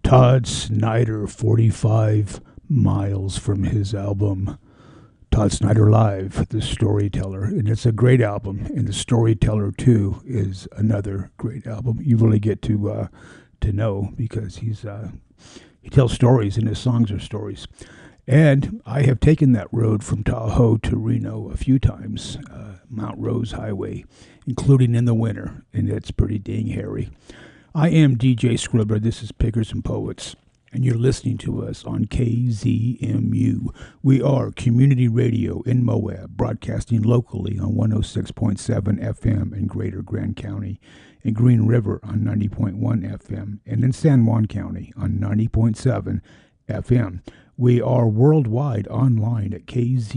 Todd Snider, 45 miles from his album Todd Snider Live, The Storyteller. And it's a great album. And The Storyteller 2 is another great album. You really get to know, because he tells stories, and his songs are stories. And I have taken that road from Tahoe to Reno a few times, Mount Rose Highway, including in the winter, and it's pretty dang hairy. I am DJ Scribbler. This is Pickers and Poets, and you're listening to us on KZMU. We are community radio in Moab, broadcasting locally on 106.7 FM in Greater Grand County, in Green River on 90.1 FM, and in San Juan County on 90.7 FM. We are worldwide online at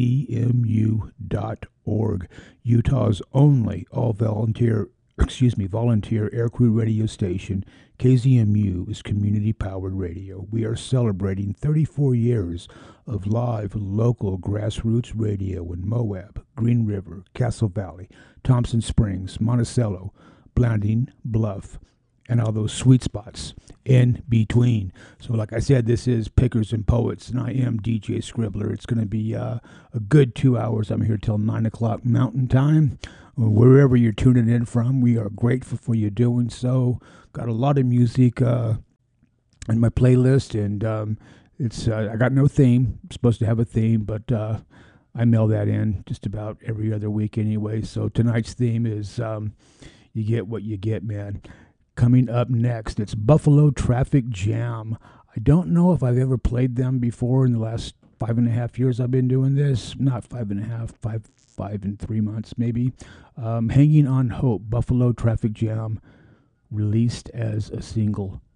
kzmu.org, Utah's only all-volunteer aircrew radio station. KZMU is community-powered radio. We are celebrating 34 years of live local grassroots radio in Moab, Green River, Castle Valley, Thompson Springs, Monticello, Blanding, Bluff, and all those sweet spots in between. So like I said, this is Pickers and Poets, and I am DJ Scribbler. It's going to be a good 2 hours. I'm here till 9 o'clock Mountain Time. Wherever you're tuning in from, we are grateful for you doing so. Got a lot of music in my playlist, and it's I got no theme. I'm supposed to have a theme, but I mail that in just about every other week anyway. So tonight's theme is you get what you get, man. Coming up next, it's Buffalo Traffic Jam. I don't know if I've ever played them before in the last 5.5 years I've been doing this. Not 5.5, 5 and 3 months maybe. Hanging on Hope, Buffalo Traffic Jam, released as a single